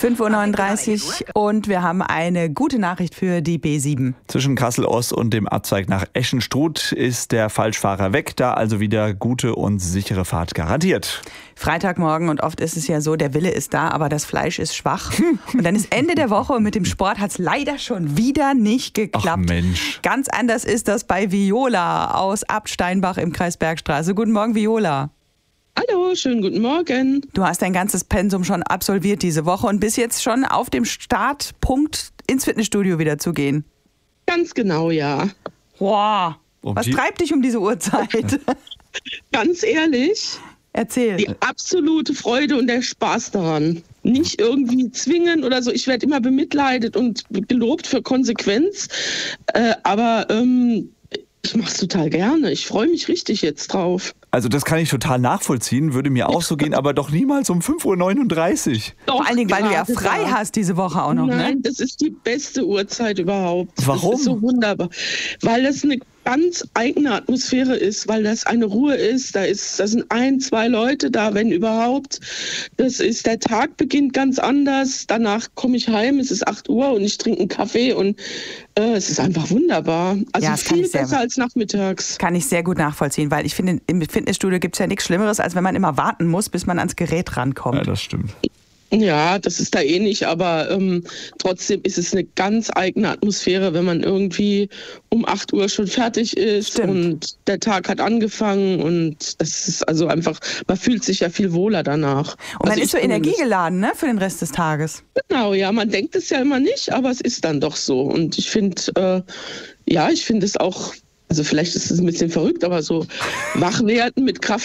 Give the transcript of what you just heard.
5:39 Uhr und wir haben eine gute Nachricht für die B7. Zwischen Kassel-Ost und dem Abzweig nach Eschenstruth ist der Falschfahrer weg, da also wieder gute und sichere Fahrt garantiert. Freitagmorgen und oft ist es ja so, der Wille ist da, aber das Fleisch ist schwach. Und dann ist Ende der Woche und mit dem Sport hat es leider schon wieder nicht geklappt. Ach Mensch. Ganz anders ist das bei Viola aus Abt Steinbach im Kreis Bergstraße. Guten Morgen, Viola. Hallo, schönen guten Morgen. Du hast dein ganzes Pensum schon absolviert diese Woche und bist jetzt schon auf dem Startpunkt, ins Fitnessstudio wieder zu gehen. Ganz genau, ja. Wow. Was treibt dich um diese Uhrzeit? Ganz ehrlich, Erzähl. die absolute Freude und der Spaß daran. Nicht irgendwie zwingen oder so. Ich werde immer bemitleidet und gelobt für Konsequenz. Aber ich mache es total gerne. Ich freue mich richtig jetzt drauf. Also das kann ich total nachvollziehen, würde mir auch so gehen, aber doch niemals um 5:39 Uhr. Doch, Vor allen Dingen, weil du ja frei hast diese Woche auch noch, Nein, ne? das ist die beste Uhrzeit überhaupt. Warum? Das ist so wunderbar. Weil das eine ganz eigene Atmosphäre ist, weil das eine Ruhe ist. Da sind 1, 2 Leute da, wenn überhaupt. Der Tag beginnt ganz anders. Danach komme ich heim, es ist 8 Uhr und ich trinke einen Kaffee und es ist einfach wunderbar. Also Ja, viel besser als nachmittags. Kann ich sehr gut nachvollziehen, weil ich finde, im Fitnessstudio gibt es ja nichts Schlimmeres, als wenn man immer warten muss, bis man ans Gerät rankommt. Ja, das stimmt. Ja, das ist da ähnlich, aber trotzdem ist es eine ganz eigene Atmosphäre, wenn man irgendwie um 8 Uhr schon fertig ist. Stimmt. Und der Tag hat angefangen und das ist also einfach, man fühlt sich ja viel wohler danach. Und man Also ist so ich zumindest. energiegeladen, ne, für den Rest des Tages. Genau, ja, man denkt es ja immer nicht, aber es ist dann doch so. Und ich finde, ich finde es auch, also vielleicht ist es ein bisschen verrückt, aber so wach werden mit Kraft